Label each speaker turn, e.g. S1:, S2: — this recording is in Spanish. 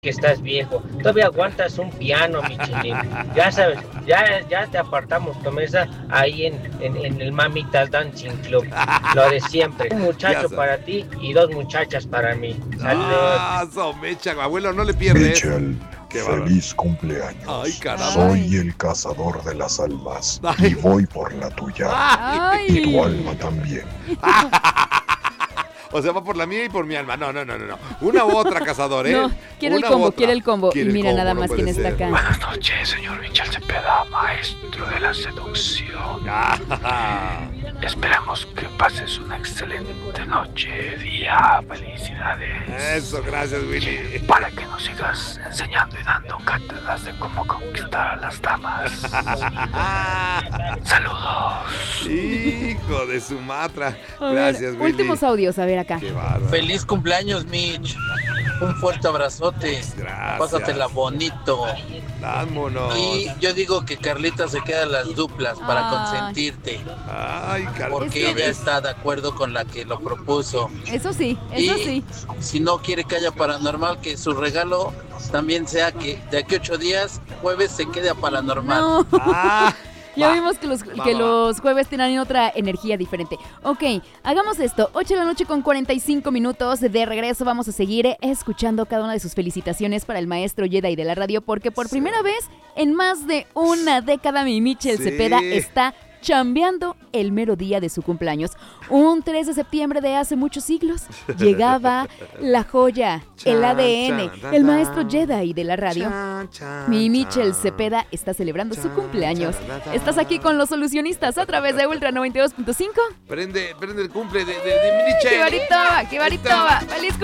S1: que estás viejo. Todavía aguantas un piano, Michelin. Ya sabes, ya te apartamos tu mesa ahí en el Mamitas Dancing Club. Lo de siempre. Un muchacho para ti y dos muchachas para mí. Saludos.
S2: Mecha, abuelo, no le pierdes.
S3: Michel, feliz cumpleaños.
S2: Ay, caramba.
S3: Soy el cazador de las almas y voy por la tuya.
S4: Ay.
S3: Y tu alma también.
S2: O sea, va por la mía y por mi alma. No. Una u otra, cazador, ¿eh?
S4: No, quiere el combo. Y mira nada más quién está acá.
S5: Buenas noches, señor Michel Cepeda, maestro de la seducción. Esperamos que pases una excelente noche, día, felicidades.
S2: Eso, gracias, Willy.
S5: Para que nos sigas enseñando y dando cátedras de cómo conquistar a las damas. Saludos.
S2: Hijo de su matra. Gracias, Willy.
S4: Últimos audios, a ver acá.
S2: Qué bárbaro.
S6: Feliz cumpleaños, Mitch. Un fuerte abrazote.
S2: Gracias.
S6: Pásatela bonito.
S2: Vámonos.
S6: Y yo digo que Carlita se queda en las duplas para consentirte.
S2: Ay, Carlita.
S6: Porque ella está de acuerdo con la que lo propuso.
S4: Eso sí.
S6: Si no quiere que haya paranormal, que su regalo también sea que de aquí a 8 días, jueves, se quede a paranormal.
S4: No. Ya vimos que los jueves tienen otra energía diferente. Ok, hagamos esto. 8 de la noche con 45 minutos. De regreso vamos a seguir escuchando cada una de sus felicitaciones para el maestro Jedi de la radio, porque por primera vez en más de una década mi Michel Cepeda está chambeando el mero día de su cumpleaños. Un 3 de septiembre de hace muchos siglos llegaba la joya, el ADN, el maestro Jedi de la radio. Mi Michel Cepeda está celebrando su cumpleaños. Estás aquí con los solucionistas a través de Ultra 92.5.
S2: Prende el cumple de Michel.
S4: ¡Qué barito va! ¡Feliz